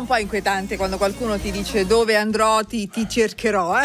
un po' inquietante quando qualcuno ti dice dove andrò, ti cercherò,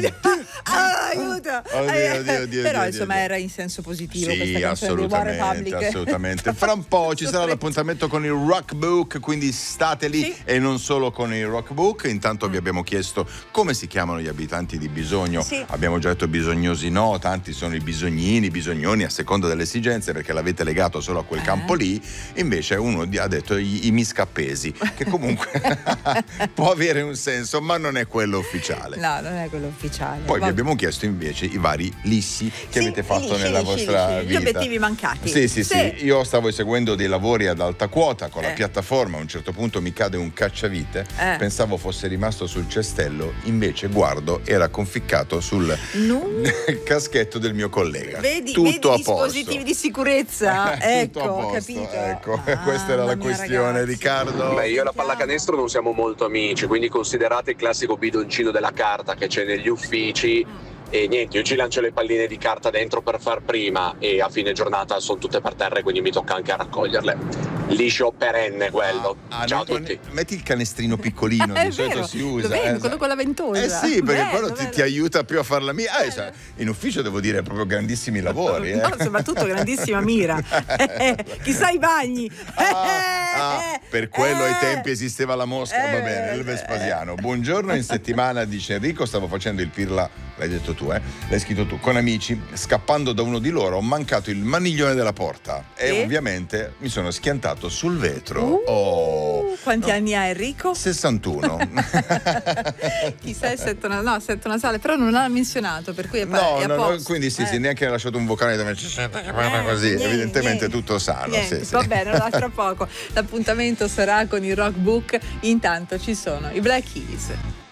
aiuto. Oddio, Però oddio, insomma oddio. era in senso positivo Sì, questa canzone di One Republic. assolutamente. Fra un po' ci sarà l'appuntamento con il Rock Book, quindi state lì, Sì. e non solo con il Rock Book. Intanto vi abbiamo chiesto come si chiamano gli abitanti di Bisogno. Sì. Abbiamo già detto bisognosi, no, tanti sono i bisognini, i bisognoni a seconda delle esigenze, perché l'avete legato solo a quel campo lì. Invece uno ha detto i miscappesi, che comunque può avere un senso, ma non è quello ufficiale. No, non è quello ufficiale. Poi vi abbiamo chiesto invece i vari lissi che avete fatto lisci, nella lisci, vostra lisci. Gli vita. obiettivi mancati. Sì. Io stavo eseguendo dei lavori ad alta quota con la Eh. piattaforma, a un certo punto mi cade un cacciavite, pensavo fosse rimasto sul cestello, invece guardo era conficcato sul caschetto del mio collega. Vedi Tutto a posto. dispositivi di sicurezza? Tutto a Ecco, posto, capito? ecco. Questa era la Mamma mia, questione, ragazzi. Riccardo. Beh, io e la pallacanestro non siamo molto amici, quindi considerate il classico bidoncino della carta che c'è negli uffici. E niente, io ci lancio le palline di carta dentro per far prima e a fine giornata sono tutte per terra, quindi mi tocca anche a raccoglierle. Liscio perenne quello. Ciao a tutti. Metti il canestrino piccolino, È di solito vero, si usa. lo vedo, quello con la ventosa. Sì, perché Bello, quello bello. ti aiuta più a farla mia. In ufficio devo dire proprio grandissimi lavori. No, soprattutto grandissima mira. Chissà i bagni. Per quello ai tempi esisteva la mosca, va bene, il Vespasiano. Buongiorno, in settimana, dice Enrico, stavo facendo il pirla, l'hai detto tu, l'hai scritto tu, con amici, scappando da uno di loro ho mancato il maniglione della porta e ovviamente mi sono schiantato sul vetro. Quanti anni ha Enrico? 61. Chissà il setto nasale, però non l'ha menzionato, per cui è a No, posto. quindi sì, neanche ha lasciato un vocale dove ci sente che parla così, evidentemente niente. tutto sano. Niente, Sì. va bene, allora tra poco l'appuntamento sarà con il Rock Book, intanto ci sono i Black Keys.